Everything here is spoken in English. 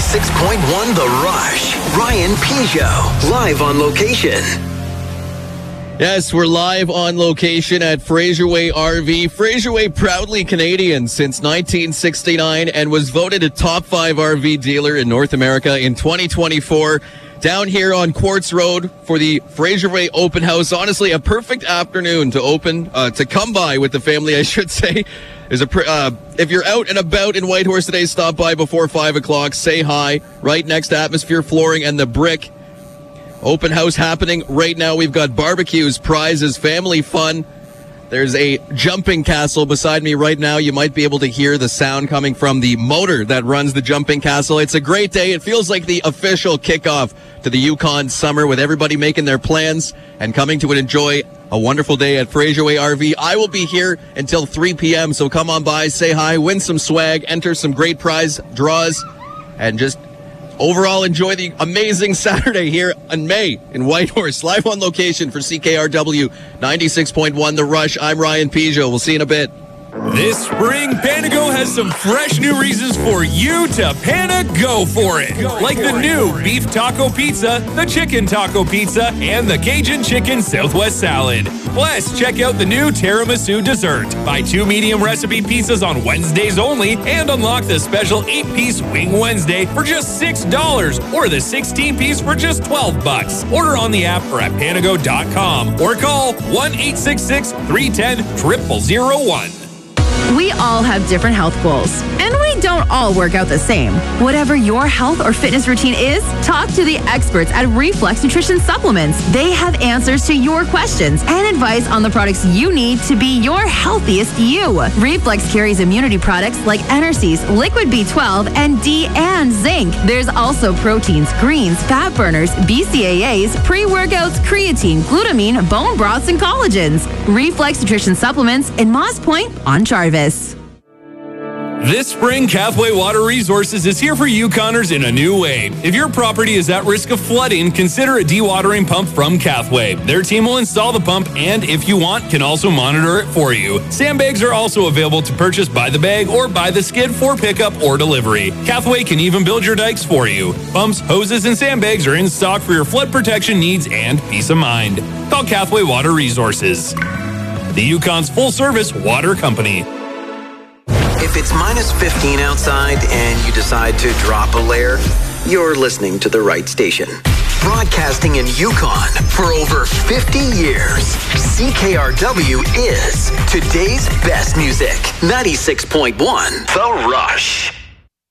96.1 The Rush. Ryan Peugeot, live on location. Yes, we're live on location at Fraser Way RV. Fraser Way, proudly Canadian since 1969 and was voted a top 5 RV dealer in North America in 2024. Down here on Quartz Road for the Fraser Way Open House. Honestly, a perfect afternoon to come by with the family, I should say. If you're out and about in Whitehorse today, stop by before 5 o'clock. Say hi. Right next to Atmosphere Flooring and The Brick. Open house happening right now. We've got barbecues, prizes, family fun. There's a jumping castle beside me right now. You might be able to hear the sound coming from the motor that runs the jumping castle. It's a great day. It feels like the official kickoff to the Yukon summer with everybody making their plans and coming to enjoy a wonderful day at Fraser Way RV. I will be here until 3 p.m., so come on by, say hi, win some swag, enter some great prize draws, and just overall enjoy the amazing Saturday here in May in Whitehorse. Live on location for CKRW 96.1 The Rush. I'm Ryan Peugeot. We'll see you in a bit. This spring, Panago has some fresh new reasons for you to Panago for it. Like the new beef taco pizza, the chicken taco pizza, and the Cajun chicken Southwest salad. Plus, check out the new tiramisu dessert. Buy 2 medium recipe pizzas on Wednesdays only and unlock the special 8-piece Wing Wednesday for just $6 or the 16-piece for just $12. Order on the app or at panago.com or call 1-866-310-0001. We all have different health goals, and we don't all work out the same. Whatever your health or fitness routine is, talk to the experts at Reflex Nutrition Supplements. They have answers to your questions and advice on the products you need to be your healthiest you. Reflex carries immunity products like Enercease, Liquid B12, and D and zinc. There's also proteins, greens, fat burners, BCAAs, pre-workouts, creatine, glutamine, bone broths, and collagens. Reflex Nutrition Supplements in Moss Point on Jarvis. This spring, Cathway Water Resources is here for Yukoners in a new way. If your property is at risk of flooding, consider a dewatering pump from Cathway. Their team will install the pump and, if you want, can also monitor it for you. Sandbags are also available to purchase by the bag or by the skid for pickup or delivery. Cathway can even build your dikes for you. Pumps, hoses, and sandbags are in stock for your flood protection needs and peace of mind. Call Cathway Water Resources, the Yukon's full-service water company. If it's minus 15 outside and you decide to drop a layer, you're listening to the right station. Broadcasting in Yukon for over 50 years, CKRW is today's best music. 96.1 The Rush.